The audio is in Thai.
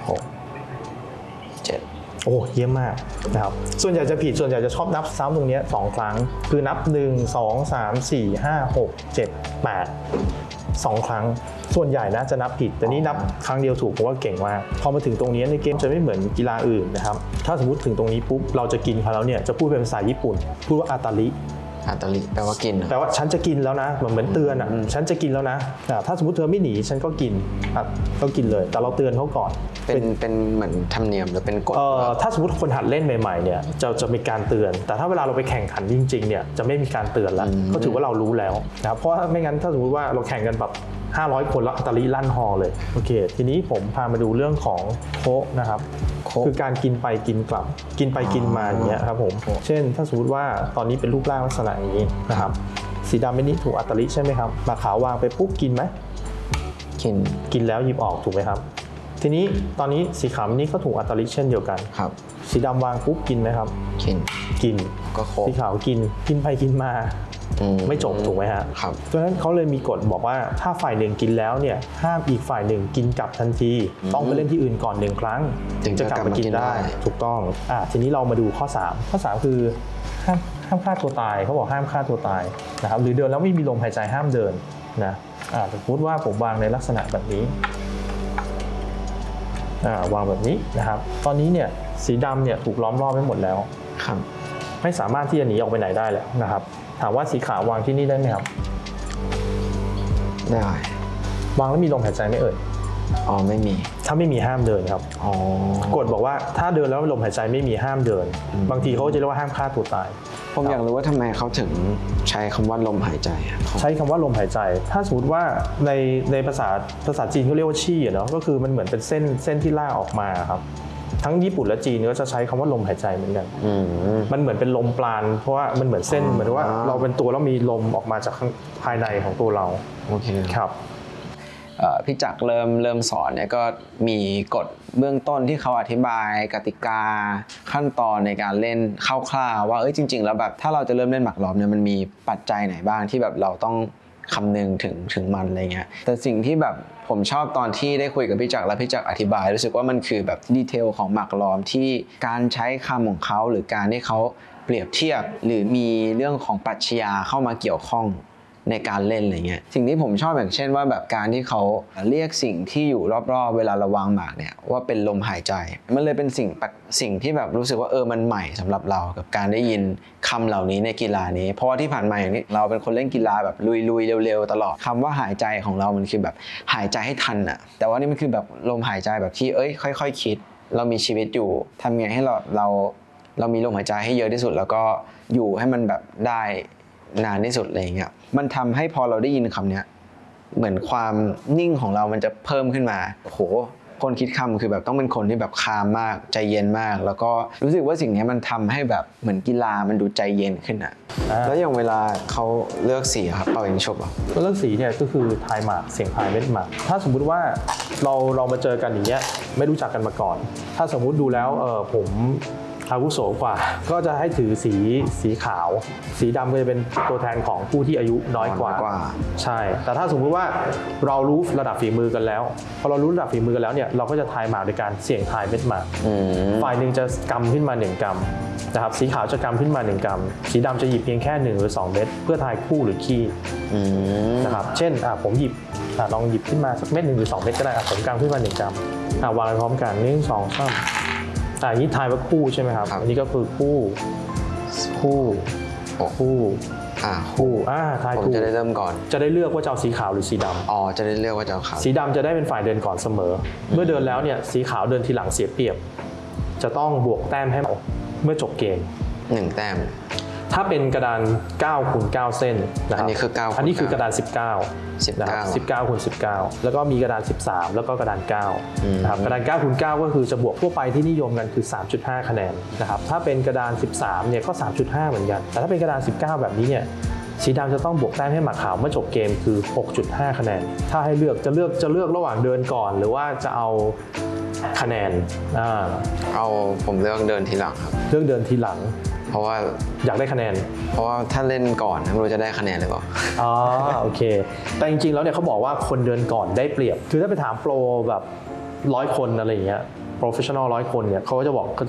6 7โอ้เยี่ยมมากนะครับส่วนใหญ่จะผิดส่วนใหญ่จะชอบนับซ้ำตรงนี้2ครั้งคือนับ1 2 3 4 5 6 7 8 2ครั้งส่วนใหญ่นะจะนับผิดแต่นี่นับครั้งเดียวถูกเพราะว่าเก่งมากพอมาถึงตรงนี้ในเกมจะไม่เหมือนกีฬาอื่นนะครับถ้าสมมติถึงตรงนี้ปุ๊บเราจะกินเขาแล้วเนี่ยจะพูดเป็นภาษาญี่ปุ่นพูดว่าอาตาริแปลว่ากินแปลว่าฉันจะกินแล้วนะเหมือนเตือนอ่ะฉันจะกินแล้วนะถ้าสมมติเธอไม่หนีฉันก็กินก็กินเลยแต่เราเตือนเขาก่อนเป็นเหมือนธรรมเนียมหรือเป็นกฎถ้าสมมติคนหัดเล่นใหม่ๆเนี่ยจะมีการเตือนแต่ถ้าเวลาเราไปแข่งขันจริงๆเนี่ยจะไม่มีการเตือนแล้วก็ถือว่าเรารู้แล้วนะครับเพราะไม่งั้นถ้าสมมติว่าเราแข่งกันแบบ500 คนแล้วอัตลีลั่นฮอเลยโอเคทีนี้ผมพามาดูเรื่องของโคนะครับคือการกินไปกินกลับกินไปกินมาอย่างเงี้ยครับผมเช่นถ้าสมมติว่าตอนนี้เป็นรูปร่างลักษณะอย่างนี้นะครับสีดำไม่นี้ถูกอัตลีใช่ไหมครับมาขาววางไปปุ๊บกินไหมกินแล้วหยิบออกถูกไหมครับทีนี้ตอนนี้สีขาวนี้ก็ถูกอัตลีเช่นเดียวกันครับสีดำวางปุ๊บกินไหมครับกินก็สีขาวกินไปกินมาไม่จบถูกไหมฮะครับเพราะฉะนั้นเขาเลยมีกฎบอกว่าถ้าฝ่ายหนึ่งกินแล้วเนี่ยห้ามอีกฝ่ายหนึ่งกินกลับทันทีต้องไปเล่นที่อื่นก่อน1 ครั้งถึงจะกลับมากินได้ถูกต้องทีนี้เรามาดูข้อ3คือห้ามฆ่าตัวตายเขาบอกห้ามฆ่าตัวตายนะครับหรือเดินแล้วไม่มีลมหายใจห้ามเดินนะสมมติว่าผมวางในลักษณะแบบนี้วางแบบนี้นะครับตอนนี้เนี่ยสีดำเนี่ยถูกล้อมรอบไว้หมดแล้วครับไม่สามารถที่จะหนีออกไปไหนได้แล้วนะครับถามว่าสีขาววางที่นี่ได้ไหมครับได้วางแล้วมีลมหายใจไหมเอ่ยไม่มีถ้าไม่มีห้ามเดินครับกฎบอกว่าถ้าเดินแล้วลมหายใจไม่มีห้ามเดินบางทีเขาจะเรียกว่าห้ามฆ่าตัวตายผมอยากรู้ว่าทำไมเขาถึงใช้คำว่าลมหายใจใช้คำว่าลมหายใจถ้าสมมติว่าในภาษาจีนเขาเรียกว่าชี่เนาะก็คือมันเหมือนเป็นเส้นที่ล่าออกมาครับทั้งญี่ปุ่นและจีนก็จะใช้คำว่าลมหายใจเหมือนกันมันเหมือนเป็นลมปราณเพราะว่ามันเหมือนเส้นเหมือนว่าเราเป็นตัวแล้วมีลมออกมาจากภายในของตัวเราโอเคครับพี่จักรเริ่มสอนเนี่ยก็มีกฎเบื้องต้นที่เขาอธิบายกติกาขั้นตอนในการเล่นคร่าวๆว่าจริงๆแล้วแบบถ้าเราจะเริ่มเล่นหมากล้อมเนี่ยมันมีปัจจัยไหนบ้างที่แบบเราต้องคำนึงถึงมันอะไรเงี้ยแต่สิ่งที่แบบผมชอบตอนที่ได้คุยกับพี่จักรและพี่จักรอธิบายรู้สึกว่ามันคือแบบดีเทลของหมากล้อมที่การใช้คำของเขาหรือการที่เขาเปรียบเทียบหรือมีเรื่องของปรัชญาเข้ามาเกี่ยวข้องในการเล่นอะไรเงี้ยสิ่งที่ผมชอบอย่างเช่นว่าแบบการที่เขาเรียกสิ่งที่อยู่รอบๆเวลาเราวางหมากเนี่ยว่าเป็นลมหายใจมันเลยเป็นสิ่งที่แบบรู้สึกว่ามันใหม่สำหรับเรากับการได้ยินคำเหล่านี้ในกีฬานี้เพราะว่าที่ผ่านมาอย่างนี้เราเป็นคนเล่นกีฬาแบบลุยๆเร็วๆตลอดคำว่าหายใจของเรามันคือแบบหายใจให้ทันอะแต่ว่านี่มันคือแบบลมหายใจแบบที่ค่อยๆคิดเรามีชีวิตอยู่ทำไงให้เรามีลมหายใจให้เยอะที่สุดแล้วก็อยู่ให้มันแบบได้นานที่สุดอะไรเงี้ยมันทำให้พอเราได้ยินคำนี้เหมือนความนิ่งของเรามันจะเพิ่มขึ้นมาโหคนคิดคำคือแบบต้องเป็นคนที่แบบคามมากใจเย็นมากแล้วก็รู้สึกว่าสิ่งนี้มันทำให้แบบเหมือนกีฬามันดูใจเย็นขึ้นแล้วอย่างเวลาเขาเลือกสีครับเป่ายิงฉุบเลือกสีเนี่ยก็คือทายหมากเสียงทายเม็ดหมากถ้าสมมุติว่าเรามาเจอกันอย่างเงี้ยไม่รู้จักกันมาก่อนถ้าสมมุติดูแล้วผมอาวุโสกว่าก็จะให้ถือสีขาวสีดำก็จะเป็นตัวแทนของผู้ที่อายุน้อยกว่าใช่แต่ถ้าสมมุติว่าเรารู้ระดับฝีมือกันแล้วพอเรารู้ระดับฝีมือกันแล้วเนี่ยเราก็จะทายหมากโดยการเสี่ยงทายเม็ดหมากฝ่ายหนึ่งจะกำขึ้นมา1 กำนะครับสีขาวจะกำขึ้นมา1 กำสีดำจะหยิบเพียงแค่1 หรือ 2 เม็ดเพื่อทายคู่หรือขี้นะครับเช่นผมหยิบลองหยิบขึ้นมาสักเม็ด1 หรือ 2 เม็ดก็ได้ผมกำขึ้นมา1 กำวางพร้อมกัน1 2 3อันนี้ทายว่าคู่ใช่ไหมครับอันนี้ก็คือคู่ทายคู่ผมจะได้เริ่มก่อนจะได้เลือกว่าจะเอาสีขาวหรือสีดำจะได้เลือกว่าจะเอาขาวสีดำจะได้เป็นฝ่ายเดินก่อนเสมอเมื่อเดินแล้วเนี่ยสีขาวเดินทีหลังเสียเปรียบจะต้องบวกแต้มให้เมื่อจบเกม 1 แต้มถ้าเป็นกระดาน9 คูณ 9 เส้นนะครับอันนี้คือ9 อันนี้คือกระดาน19นะครับ19 คูณ 19แล้วก็มีกระดาน13แล้วก็กระดาน9นะครับกระดาน9 คูณ 9ก็คือจะบวกทั่วไปที่นิยมกันคือ 3.5 คะแนนนะครับถ้าเป็นกระดาน13เนี่ยก็ 3.5 เหมือนกันแต่ถ้าเป็นกระดาน19แบบนี้เนี่ยสีดำจะต้องบวกแต้มให้หมากขาวเมื่อจบเกมคือ 6.5 คะแนนถ้าให้เลือกจะเลือกระหว่างเดินก่อนหรือว่าจะเอาคะแนนผมเลือกเดินทีหลังครับเลือกเดินทีหลังเพราะว่าอยากได้คะแนนเพราะว่าถ้าเล่นก่อนไม่รู้จะได้คะแนนหรือเปล่าโอเคแต่จริงๆแล้วเนี่ยเขาบอกว่าคนเดินก่อนได้เปรียบคือถ้าไปถามโปรแบบ 100 คนอะไรอย่างเงี้ย professional 100 คนเนี่ยเขาก็จะบอก